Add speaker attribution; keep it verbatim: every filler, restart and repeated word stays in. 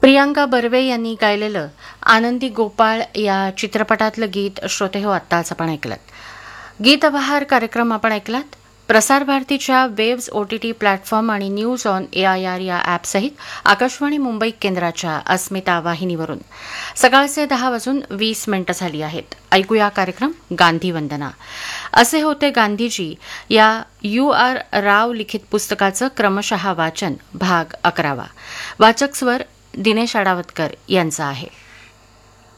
Speaker 1: प्रियांका बर्वे यांनी गायलेलं आनंदी गोपाळ या चित्रपटातलं गीत श्रोते हो आत्ताच आपण ऐकलं. गीतबहार कार्यक्रम आपण ऐकलात. प्रसार भारतीच्या वेव्स ओटीटी प्लॅटफॉर्म आणि न्यूज ऑन एआयआर या ॲपसहित आकाशवाणी मुंबई केंद्राच्या अस्मिता वाहिनीवरून सकाळचे दहा वाजून वीस मिनिटं झाली आहेत. ऐकूया कार्यक्रम गांधी वंदना. असे होते गांधीजी या यू आर राव लिखित पुस्तकाचं क्रमशः वाचन भाग अकरावा. वाचक स्वर दिनेश आडावतकर यांचा आहे.